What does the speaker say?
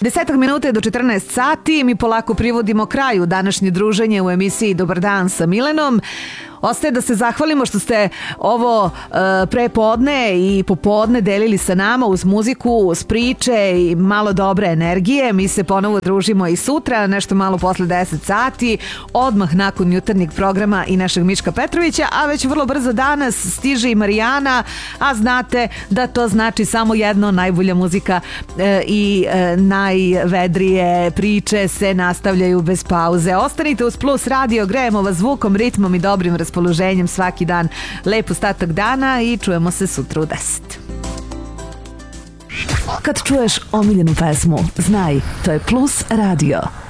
10 minuta je do 14 sati. Mi polako privodimo kraju današnje druženje u emisiji Dobar dan sa Milenom. Ostaje da se zahvalimo što ste ovo prepodne i popodne delili sa nama uz muziku, uz priče i malo dobre energije. Mi se ponovo družimo i sutra, nešto malo posle 10 sati, odmah nakon jutarnjeg programa i našeg Miška Petrovića, a već vrlo brzo danas stiže i Marijana, a znate da to znači samo jedno, najbolja muzika i najvedrije priče se nastavljaju bez pauze. Ostanite uz Plus Radio, grejemo vas zvukom, ritmom i dobrim raspoloženjem svaki dan. Lep ostatak dana i čujemo se sutra u 10. Kad čuješ omiljenu pesmu, znaj, to je Plus Radio.